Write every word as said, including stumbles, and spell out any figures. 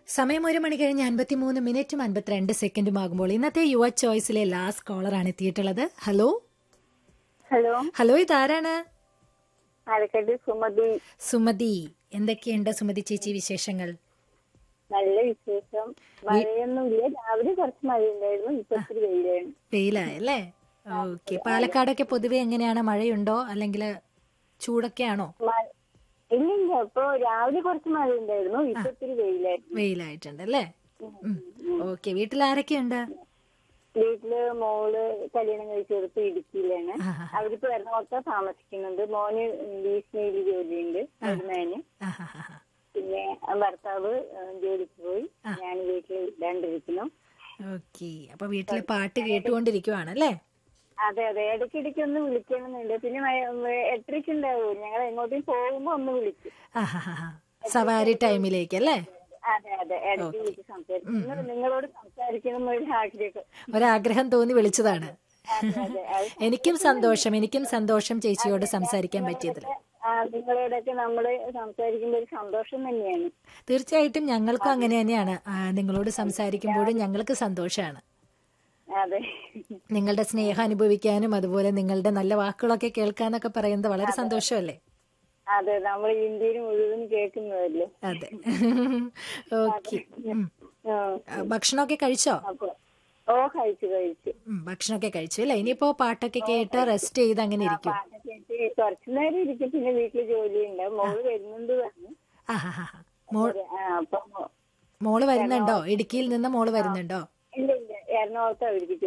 സമയം ഒരു മണി കഴിഞ്ഞ് അൻപത്തിമൂന്ന് മിനിറ്റും അൻപത്തിരണ്ട് സെക്കൻഡും ആകുമ്പോൾ ഇന്നത്തെ യുവ ചോയ്സിലെ ലാസ്റ്റ് കോളറാണ് എത്തിയിട്ടുള്ളത്. ഹലോ ഹലോ ഹലോ ഇതാരാണ്? ആലക്കട്ട് സുമതി. സുമതി, എന്തൊക്കെയുണ്ട് സുമതി ചേച്ചി വിശേഷങ്ങൾ? നല്ല വിശേഷം. മഴയൊന്നുമില്ല, രാവിലെ കുറച്ച് മഴയുണ്ടായിരുന്നു, ഇപ്പൊ ഇത്തിരി വെയിലാണ്. വെയിലായല്ലേ? ഓക്കെ. പാലക്കാടൊക്കെ പൊതുവെ എങ്ങനെയാണ്, മഴയുണ്ടോ അല്ലെങ്കിൽ ചൂടൊക്കെയാണോ? മ- ഇല്ലില്ല, ഇപ്പൊ രാവിലെ കുറച്ച് മഴ ഉണ്ടായിരുന്നു, ഇപ്പൊ ഇത്തിരി വെയിലായിരുന്നു. വെയിലായിട്ടുണ്ട് അല്ലേ? ഓക്കെ. വീട്ടിൽ ആരൊക്കെയുണ്ട്? വീട്ടില് മോള് കല്യാണം കഴിച്ചു കൊടുത്ത് ഇടുക്കിയിലാണ്. അവരിപ്പോ എറണാകുളത്താ താമസിക്കുന്നുണ്ട്. മോന് ഭീഷണിയിൽ ജോലിയുണ്ട്, വരുമാന്. പിന്നെ ഭർത്താവ് ജോലിക്ക് പോയി, ഞാൻ വീട്ടിൽ ഇല്ലാണ്ടിരിക്കുന്നു. ഓക്കെ. അപ്പൊ വീട്ടില് പാട്ട് കേട്ടുകൊണ്ടിരിക്കുവാണല്ലേ? അതെ അതെ, ഇടയ്ക്കിടയ്ക്ക് ഒന്ന് വിളിക്കണമെന്നുണ്ട്. പിന്നെ എട്ടരയ്ക്ക് ഉണ്ടാവും, ഞങ്ങൾ എങ്ങോട്ടും പോകുമ്പോ ഒന്ന് വിളിക്കും. സവാരി ടൈമിലേക്ക് അല്ലേ? അതെ അതെ, ഇടയ്ക്ക് വിളിച്ച് സംസാരിക്കും. നിങ്ങളോട് സംസാരിക്കണം എന്നൊരു ആഗ്രഹം ഒരാഗ്രഹം തോന്നി വിളിച്ചതാണ്. അതെ അതെ, അത് എനിക്കും സന്തോഷം, എനിക്കും സന്തോഷം ചേച്ചിയോട് സംസാരിക്കാൻ പറ്റിയതിൽ. ആ, നിങ്ങളോടൊക്കെ നമ്മള് സംസാരിക്കുമ്പോ ഒരു സന്തോഷം തന്നെയാണ്. തീർച്ചയായിട്ടും ഞങ്ങൾക്കും അങ്ങനെ തന്നെയാണ്. ആ, നിങ്ങളോട് സംസാരിക്കുമ്പോഴും ഞങ്ങൾക്ക് സന്തോഷമാണ്. അതെ നിങ്ങളുടെ സ്നേഹം അനുഭവിക്കാനും അതുപോലെ നിങ്ങളുടെ നല്ല വാക്കുകളൊക്കെ കേൾക്കാനൊക്കെ പറയുന്നത് വളരെ സന്തോഷമല്ലേ? അതെ, നമ്മൾ ഇന്ത്യയിൽ മുഴുവൻ കേൾക്കുന്നതല്ലേ. അതെ. ഓക്കെ. ഭക്ഷണമൊക്കെ കഴിച്ചോ? അപ്പൊ ഓ, കഴിച്ചു കഴിച്ചു. ഭക്ഷണമൊക്കെ കഴിച്ചു അല്ലേ? ഇനിയിപ്പോ പാട്ടൊക്കെ കേട്ട് റെസ്റ്റ് ചെയ്ത് അങ്ങനെ ഇരിക്കും. കുറച്ചു നേരം ഇരിക്കും, പിന്നെ വീട്ടില് ജോലിയുണ്ട്. മോള് വരുന്നുണ്ട് പറഞ്ഞു. അപ്പൊ മോള് വരുന്നുണ്ടോ? ഇടുക്കിയിൽ നിന്ന് മോള് വരുന്നുണ്ടോ? ഇല്ല ഇല്ല, എറണാകുളത്ത് അവർക്ക്